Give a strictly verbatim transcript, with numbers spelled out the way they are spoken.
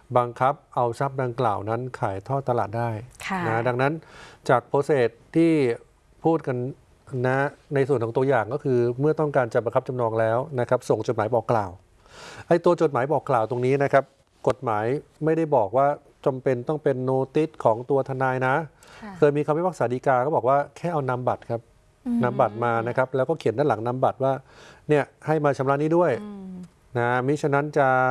บังคับเอาทรัพย์ดังกล่าวนั้นขายทอดตลาดได้นะดังนั้นจากโปรเซสที่พูดกันนะในส่วนของตัวอย่างก็คือเมื่อต้องการจะบังคับจำนองแล้วนะครับส่งจดหมายบอกกล่าวไอ้ตัวจดหมายบอกกล่าวตรงนี้นะครับกฎหมายไม่ได้บอกว่าจำเป็นต้องเป็นโนติสของตัวทนายนะเคยมีคำพิพากษาฎีกาก็บอกว่าแค่เอานามบัตรครับนามบัตรมานะครับแล้วก็เขียนด้านหลังนามบัตรว่าเนี่ยให้มาชำระนี้ด้วยนะมิฉะนั้นจะ